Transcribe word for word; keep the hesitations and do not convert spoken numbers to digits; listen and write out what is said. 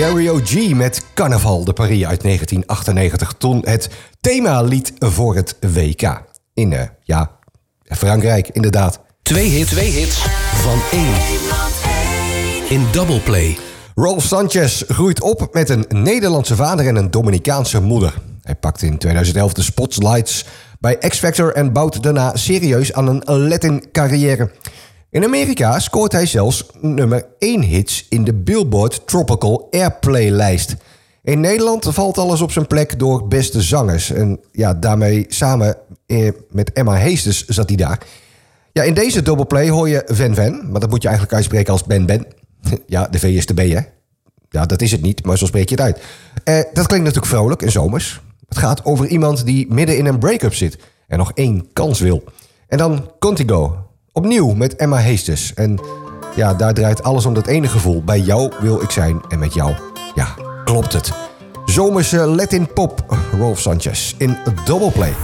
Gary O G met Carnaval de Paris uit negentien achtennegentig. Toen het themalied voor het W K. In, uh, ja, Frankrijk, inderdaad. Twee hits, twee hits van één. In Double Play. Rolf Sanchez groeit op met een Nederlandse vader en een Dominicaanse moeder. Hij pakt in tweeduizend elf de spotlights bij X Factor en bouwt daarna serieus aan een Latin-carrière. In Amerika scoort hij zelfs nummer één hits in de Billboard Tropical Airplay-lijst. In Nederland valt alles op zijn plek door beste zangers. En ja, daarmee samen eh, met Emma Heesters zat hij daar. Ja, in deze doubleplay hoor je Ven Ven, maar dat moet je eigenlijk uitspreken als Ben Ben. Ja, de V is de B, hè? Ja, dat is het niet, maar zo spreek je het uit. Eh, dat klinkt natuurlijk vrolijk en zomers. Het gaat over iemand die midden in een break-up zit en nog één kans wil. En dan Contigo, opnieuw met Emma Heesters. En ja, daar draait alles om dat ene gevoel. Bij jou wil ik zijn en met jou, ja, klopt het. Zomerse Latin pop, Rolf Sanchez in Double Play.